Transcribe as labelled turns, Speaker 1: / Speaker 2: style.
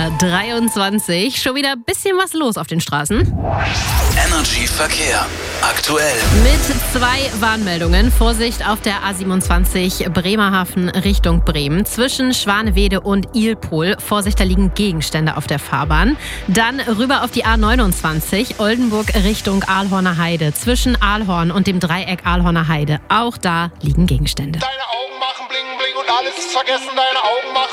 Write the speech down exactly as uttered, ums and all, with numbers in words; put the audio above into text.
Speaker 1: Uhr dreiundzwanzig. Schon wieder ein bisschen was los auf den Straßen.
Speaker 2: Energy Verkehr. Aktuell.
Speaker 1: Mit zwei Warnmeldungen. Vorsicht auf der A siebenundzwanzig Bremerhaven Richtung Bremen. Zwischen Schwanewede und Ilpol. Vorsicht, da liegen Gegenstände auf der Fahrbahn. Dann rüber auf die A neunundzwanzig Oldenburg Richtung Aalhorner Heide. Zwischen Aalhorn und dem Dreieck Aalhorner Heide. Auch da liegen Gegenstände.
Speaker 3: Deine Augen machen bling bling und alles ist vergessen. Deine Augen machen